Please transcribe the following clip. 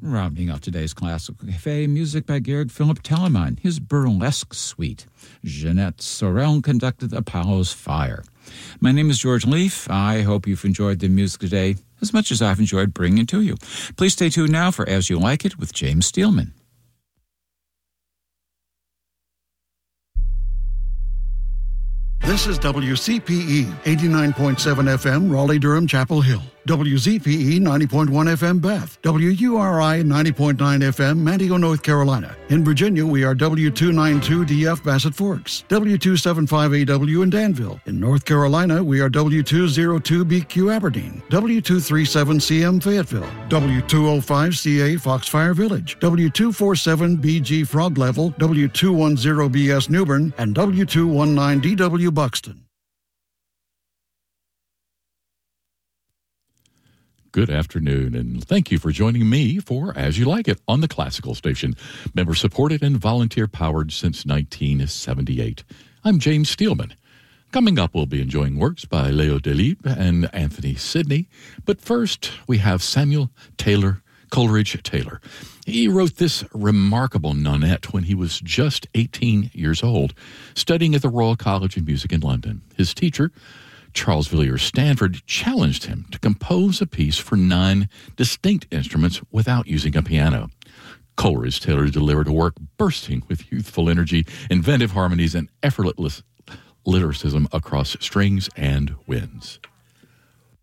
Rounding out today's Classical Cafe, music by Georg Philipp Telemann, his Burlesque Suite. Jeanette Sorel conducted Apollo's Fire. My name is George Leaf. I hope you've enjoyed the music today as much as I've enjoyed bringing it to you. Please stay tuned now for As You Like It with James Steelman. This is WCPE 89.7 FM, Raleigh-Durham, Chapel Hill. WZPE 90.1 FM, Bath. WURI 90.9 FM, Manteo, North Carolina. In Virginia, we are W292DF, Bassett Forks. W275AW in Danville. In North Carolina, we are W202BQ, Aberdeen. W237CM, Fayetteville. W205CA, Foxfire Village. W247BG, Frog Level. W210BS, Newbern. And W219DW, Buxton. Good afternoon, and thank you for joining me for As You Like It on the Classical Station, member-supported and volunteer-powered since 1978. I'm James Steelman. Coming up, we'll be enjoying works by Leo Delibes and Anthony Sidney, but first we have Samuel Coleridge Taylor. He wrote this remarkable nonette when he was just 18 years old, studying at the Royal College of Music in London. His teacher, Charles Villiers Stanford, challenged him to compose a piece for 9 distinct instruments without using a piano. Coleridge Taylor delivered a work bursting with youthful energy, inventive harmonies, and effortless lyricism across strings and winds.